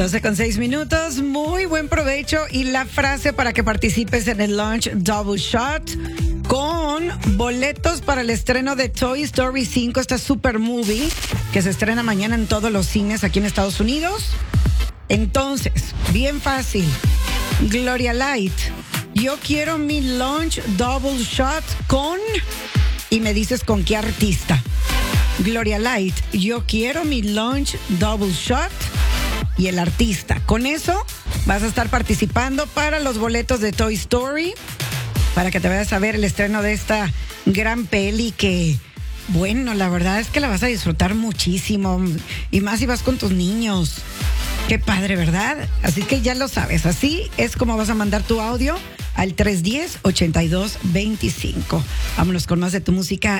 12:06. Muy buen provecho. Y la frase para que participes en el Lunch Double Shot con boletos para el estreno de Toy Story 5, esta super movie que se estrena mañana en todos los cines aquí en Estados Unidos. Entonces, bien fácil. Gloria Light, yo quiero mi Lunch Double Shot con... Y me dices con qué artista. Gloria Light, yo quiero mi Lunch Double Shot y el artista. Con eso vas a estar participando para los boletos de Toy Story, para que te vayas a ver el estreno de esta gran peli que, bueno, la verdad es que la vas a disfrutar muchísimo. Y más si vas con tus niños. Qué padre, ¿verdad? Así que ya lo sabes. Así es como vas a mandar tu audio al 310-8225. Vámonos con más de tu música.